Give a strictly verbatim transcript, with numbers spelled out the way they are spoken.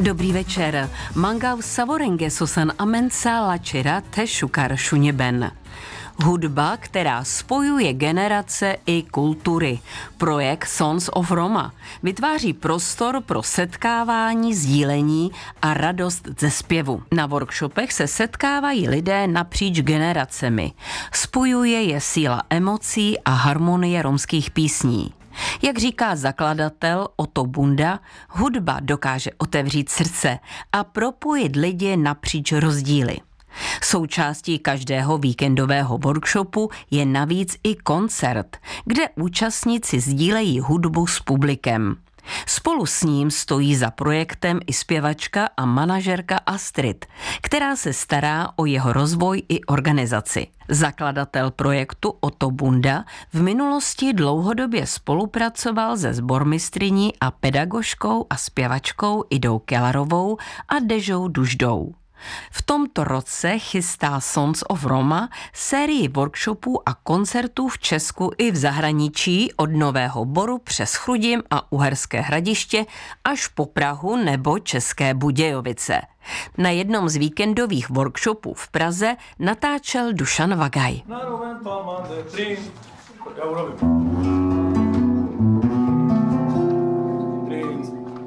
Dobrý večer. Mangau savorenge sosan amensa lačera te šukar šuněben. Hudba, která spojuje generace i kultury. Projekt Sons of Roma vytváří prostor pro setkávání, sdílení a radost ze zpěvu. Na workshopech se setkávají lidé napříč generacemi. Spojuje je síla emocí a harmonie romských písní. Jak říká zakladatel Otto Bunda, hudba dokáže otevřít srdce a propojit lidi napříč rozdíly. Součástí každého víkendového workshopu je navíc i koncert, kde účastníci sdílejí hudbu s publikem. Spolu s ním stojí za projektem i zpěvačka a manažerka Astrid, která se stará o jeho rozvoj i organizaci. Zakladatel projektu Otto Bunda v minulosti dlouhodobě spolupracoval se sbormistryní a pedagožkou a zpěvačkou Idou Kellarovou a Dežou Duždou. V tomto roce chystá Sons of Roma sérii workshopů a koncertů v Česku i v zahraničí od Nového Boru přes Chrudim a Uherské Hradiště až po Prahu nebo České Budějovice. Na jednom z víkendových workshopů v Praze natáčel Dušan Vagaj.